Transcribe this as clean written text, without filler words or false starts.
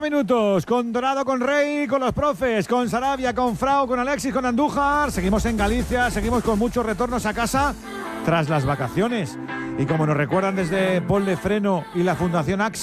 Minutos, con Dorado, con Rey, con los profes, con Sarabia, con Frau, con Alexis, con Andújar. Seguimos en Galicia, seguimos con muchos retornos a casa tras las vacaciones. Y como nos recuerdan desde Pol de Freno y la Fundación AXA,